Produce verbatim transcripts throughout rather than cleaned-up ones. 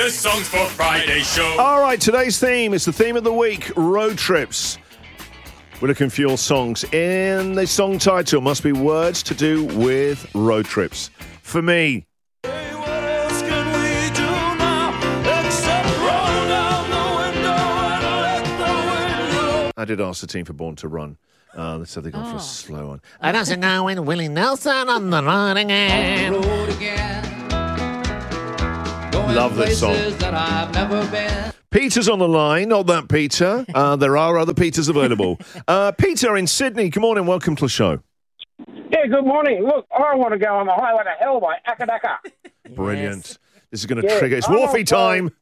the songs for Friday show. All right, today's theme is the theme of the week, road trips. We're looking for your songs. In the song title must be words to do with road trips. For me, I did ask the team for Born to Run. Uh, let's have they gone oh. for a slow one. I don't know when Willie Nelson on the road again. Love this song. Peter's on the line. Not that Peter. Uh, there are other Peters available. Uh, Peter in Sydney. Good morning. Welcome to the show. Yeah, good morning. Look, I want to go on the highway to hell by Akadaka. Brilliant. Yes. This is going to yeah. trigger. It's Wharfie time.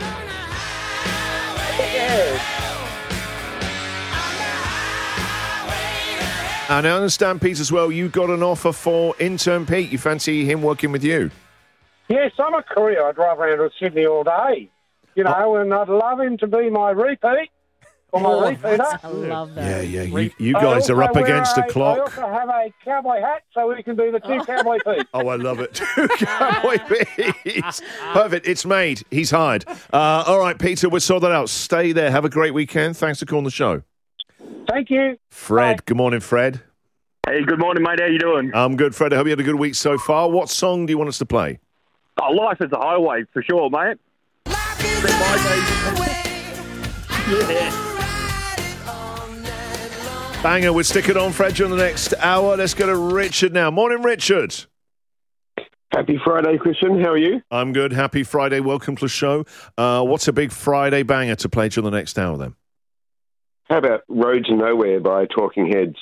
Yeah. And I understand, Pete, as well, you got an offer for intern Pete. You fancy him working with you? Yes, I'm a courier. I drive around to Sydney all day. You know, oh. and I'd love him to be my repeat. Or my oh, repeater. I love that. Yeah, yeah. You, you guys are up against the a, clock. I also have a cowboy hat, so we can do the two oh. cowboy Pete's. Oh, I love it. Two cowboy Pete's. Perfect. It's made. He's hired. Uh, all right, Peter, we'll sort that out. Stay there. Have a great weekend. Thanks for calling the show. Thank you. Fred. Bye. Good morning, Fred. Hey, good morning, mate. How you doing? I'm good, Fred. I hope you had a good week so far. What song do you want us to play? Oh, Life is a Highway, for sure, mate. Life is a highway. Yeah. Banger. We'll stick it on, Fred, during the next hour. Let's go to Richard now. Morning, Richard. Happy Friday, Christian. How are you? I'm good. Happy Friday. Welcome to the show. Uh, what's a big Friday banger to play during the next hour, then? How about Road to Nowhere by Talking Heads?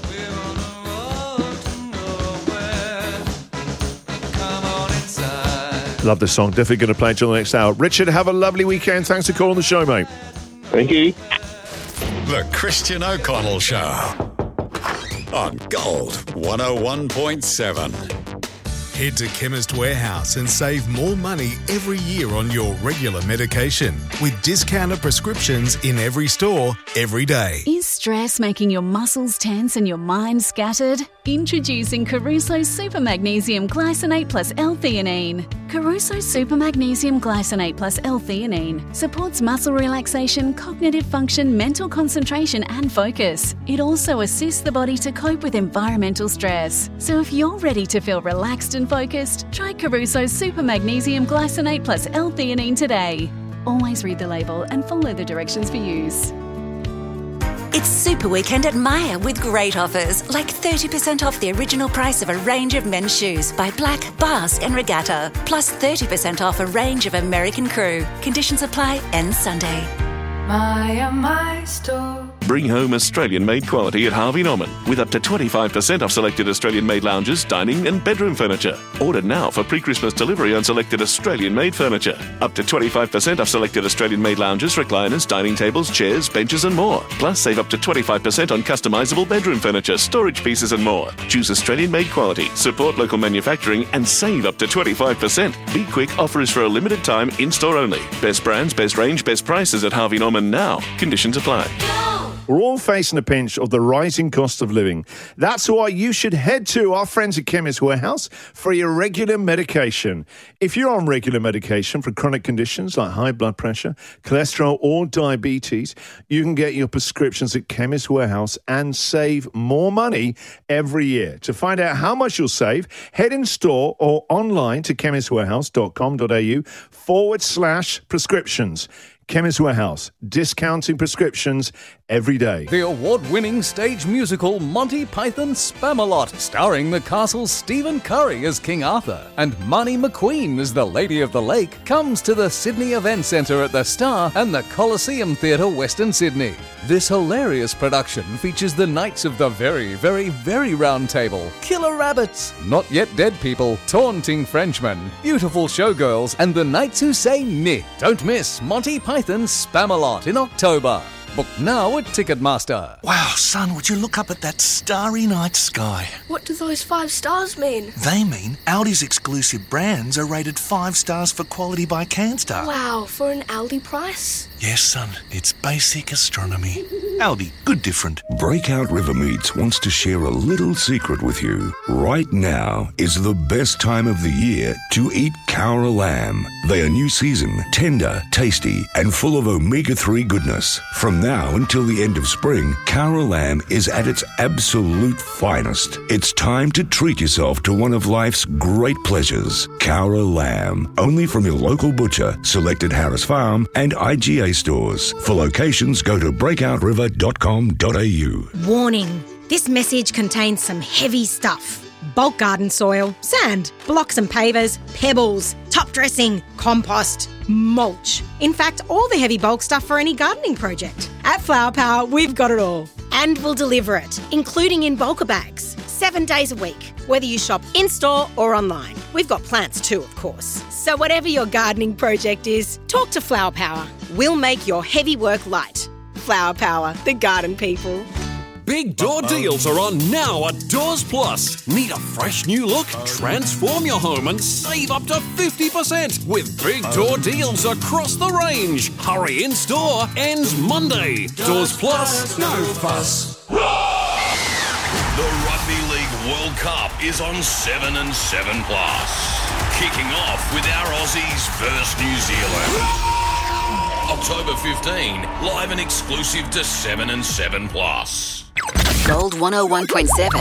Love this song. Definitely going to play it during the next hour. Richard, have a lovely weekend. Thanks for calling the show, mate. Thank you. The Christian O'Connell Show on Gold one oh one point seven. Head to Chemist Warehouse and save more money every year on your regular medication with discounted prescriptions in every store, every day. Is stress making your muscles tense and your mind scattered? Introducing Caruso Super Magnesium Glycinate plus L-theanine. Caruso Super Magnesium Glycinate plus L-theanine supports muscle relaxation, cognitive function, mental concentration and focus. It also assists the body to cope with environmental stress. So if you're ready to feel relaxed and focused, try Caruso Super Magnesium Glycinate plus L-theanine today. Always read the label and follow the directions for use. It's Super Weekend at Myer with great offers, like thirty percent off the original price of a range of men's shoes by Black, Basque and Regatta, plus thirty percent off a range of American Crew. Conditions apply, ends Sunday. Myer, my store. Bring home Australian-made quality at Harvey Norman with up to twenty-five percent off selected Australian-made lounges, dining and bedroom furniture. Order now for pre-Christmas delivery on selected Australian-made furniture. Up to twenty-five percent off selected Australian-made lounges, recliners, dining tables, chairs, benches and more. Plus save up to twenty-five percent on customisable bedroom furniture, storage pieces and more. Choose Australian-made quality, support local manufacturing and save up to twenty-five percent. Be quick, offer is for a limited time, in-store only. Best brands, best range, best prices at Harvey Norman now. Conditions apply. We're all facing a pinch of the rising cost of living. That's why you should head to our friends at Chemist Warehouse for your regular medication. If you're on regular medication for chronic conditions like high blood pressure, cholesterol or diabetes, you can get your prescriptions at Chemist Warehouse and save more money every year. To find out how much you'll save, head in store or online to chemistwarehouse.com.au forward slash prescriptions. Chemist Warehouse, discounting prescriptions every day. The award-winning stage musical Monty Python Spamalot, starring the castle's Stephen Curry as King Arthur and Marnie McQueen as the Lady of the Lake, comes to the Sydney Event Centre at the Star and the Coliseum Theatre, Western Sydney. This hilarious production features the Knights of the Very, Very, Very Round Table, Killer Rabbits, Not Yet Dead People, Taunting Frenchmen, Beautiful Showgirls, and the Knights Who Say Ni. Don't miss Monty Python Spamalot in October. Book now at Ticketmaster. Wow, son, would you look up at that starry night sky? What do those five stars mean? They mean Aldi's exclusive brands are rated five stars for quality by CanStar. Wow, for an Aldi price? Yes, son, it's basic astronomy. Aldi, good different. Breakout River Meats wants to share a little secret with you. Right now is the best time of the year to eat Cowra lamb. They are new season, tender, tasty, and full of omega three goodness. From now until the end of spring, Cowra lamb is at its absolute finest. It's time to treat yourself to one of life's great pleasures. Cowra lamb, only from your local butcher, selected Harris Farm and I G A stores. For locations, go to breakout river dot com dot a u. Warning, this message contains some heavy stuff. Bulk garden soil, sand, blocks and pavers, pebbles, top dressing, compost, mulch. In fact, all the heavy bulk stuff for any gardening project. At Flower Power, we've got it all. And we'll deliver it, including in bulker bags, seven days a week, whether you shop in-store or online. We've got plants too, of course. So whatever your gardening project is, talk to Flower Power. We'll make your heavy work light. Flower Power, the garden people. Big door deals are on now at Doors Plus. Need a fresh new look? Transform your home and save up to fifty percent with big door deals across the range. Hurry in store, ends Monday. Doors Plus, no fuss. The Rugby League World Cup is on seven and seven plus. Kicking off with our Aussies versus New Zealand. October fifteenth, live and exclusive to seven and seven plus. Gold one oh one point seven.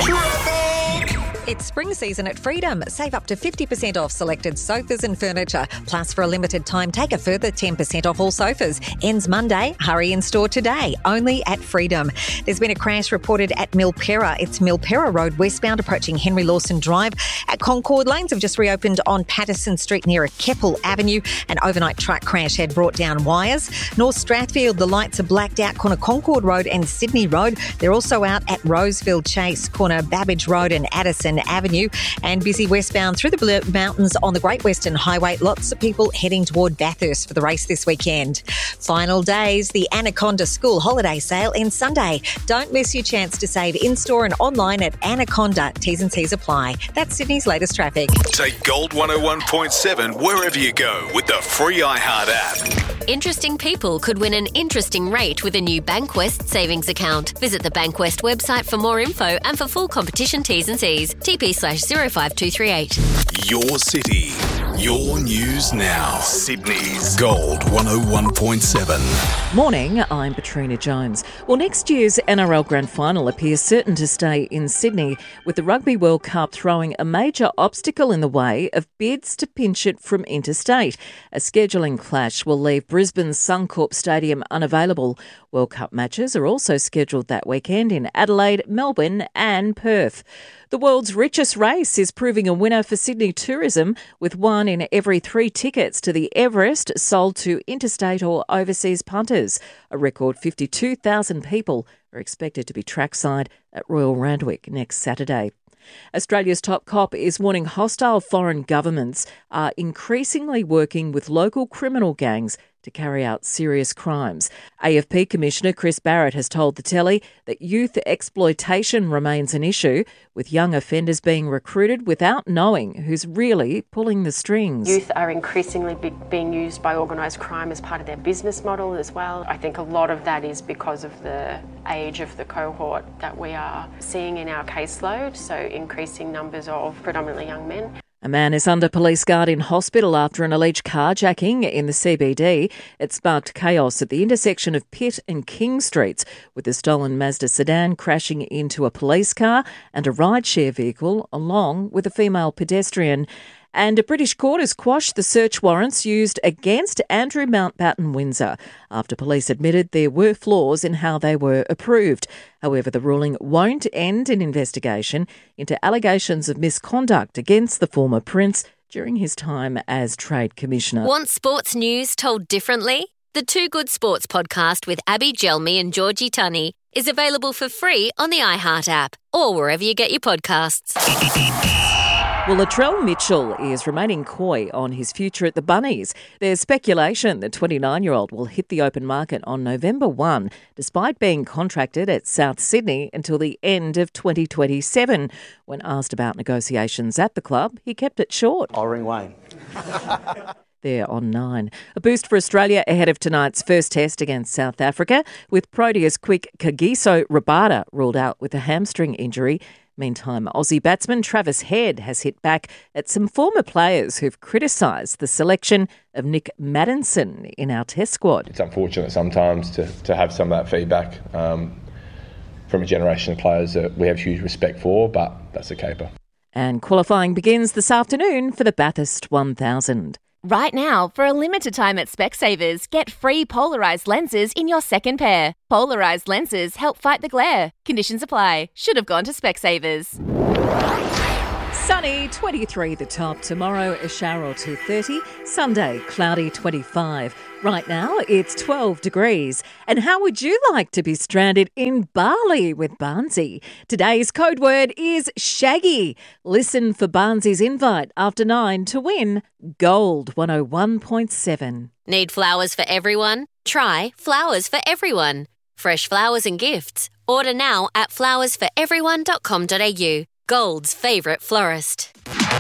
It's spring season at Freedom. Save up to fifty percent off selected sofas and furniture. Plus, for a limited time, take a further ten percent off all sofas. Ends Monday. Hurry in store today. Only at Freedom. There's been a crash reported at Milperra. It's Milperra Road westbound approaching Henry Lawson Drive. At Concord, lanes have just reopened on Patterson Street near Keppel Avenue. An overnight truck crash had brought down wires. North Strathfield, the lights are blacked out corner Concord Road and Sydney Road. They're also out at Rosefield Chase, corner Babbage Road and Addison Avenue, and busy westbound through the Blue Mountains on the Great Western Highway. Lots of people heading toward Bathurst for the race this weekend. Final days, the Anaconda School Holiday Sale ends Sunday. Don't miss your chance to save in-store and online at Anaconda. T's and C's apply. That's Sydney's latest traffic. Take Gold one oh one point seven wherever you go with the free iHeart app. Interesting people could win an interesting rate with a new Bankwest savings account. Visit the Bankwest website for more info and for full competition T's and C's. T P slash zero five two three eight. Your city, your news now. Sydney's Gold one oh one point seven. Morning, I'm Katrina Jones. Well, next year's N R L Grand Final appears certain to stay in Sydney, with the Rugby World Cup throwing a major obstacle in the way of bids to pinch it from interstate. A scheduling clash will leave Brisbane's Suncorp Stadium unavailable. World Cup matches are also scheduled that weekend in Adelaide, Melbourne and Perth. The world's richest race is proving a winner for Sydney tourism, with one in every three tickets to the Everest sold to interstate or overseas punters. A record fifty-two thousand people are expected to be trackside at Royal Randwick next Saturday. Australia's top cop is warning hostile foreign governments are increasingly working with local criminal gangs to carry out serious crimes. A F P Commissioner Chris Barrett has told the telly that youth exploitation remains an issue, with young offenders being recruited without knowing who's really pulling the strings. Youth are increasingly be- being used by organised crime as part of their business model as well. I think a lot of that is because of the age of the cohort that we are seeing in our caseload, so increasing numbers of predominantly young men. A man is under police guard in hospital after an alleged carjacking in the C B D. It sparked chaos at the intersection of Pitt and King Streets, with the stolen Mazda sedan crashing into a police car and a rideshare vehicle, along with a female pedestrian. And a British court has quashed the search warrants used against Andrew Mountbatten Windsor after police admitted there were flaws in how they were approved. However, the ruling won't end an investigation into allegations of misconduct against the former prince during his time as Trade Commissioner. Want sports news told differently? The Two Good Sports podcast with Abby Gelmi and Georgie Tunney is available for free on the iHeart app or wherever you get your podcasts. Well, Latrell Mitchell is remaining coy on his future at the Bunnies. There's speculation the twenty-nine-year-old will hit the open market on November first, despite being contracted at South Sydney until the end of twenty twenty-seven. When asked about negotiations at the club, he kept it short. I'll ring Wayne. There on nine. A boost for Australia ahead of tonight's first test against South Africa, with Proteas quick Kagiso Rabada ruled out with a hamstring injury. Meantime, Aussie batsman Travis Head has hit back at some former players who've criticised the selection of Nick Maddinson in our test squad. It's unfortunate sometimes to, to have some of that feedback um, from a generation of players that we have huge respect for, but that's a caper. And qualifying begins this afternoon for the Bathurst one thousand. Right now, for a limited time at Specsavers, get free polarised lenses in your second pair. Polarised lenses help fight the glare. Conditions apply. Should have gone to Specsavers. Sunny, twenty-three the top. Tomorrow, a shower or two thirty. Sunday, cloudy, twenty-five. Right now, it's twelve degrees. And how would you like to be stranded in Bali with Barnsey? Today's code word is Shaggy. Listen for Barnsey's invite after nine to win Gold one oh one point seven. Need flowers for everyone? Try Flowers for Everyone. Fresh flowers and gifts. Order now at flowers for everyone dot com dot a u. Gold's favourite florist.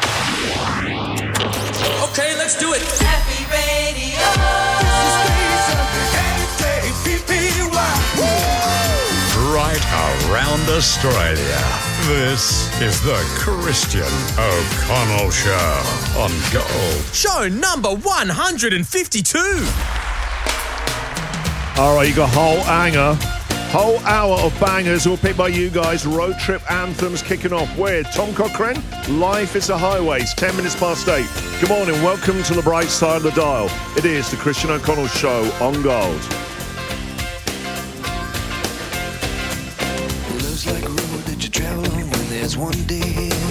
Okay, let's do it. Happy Radio. Right around Australia. This is the Christian O'Connell Show on Gold. Show number one hundred fifty-two. All right, you got whole hanger. Whole hour of bangers all picked by you guys. Road trip anthems kicking off with Tom Cochrane. Life is a highway. It's ten minutes past eight. Good morning. Welcome to the bright side of the dial. It is the Christian O'Connell Show on Gold. Love's like a road that you travel on when there's one day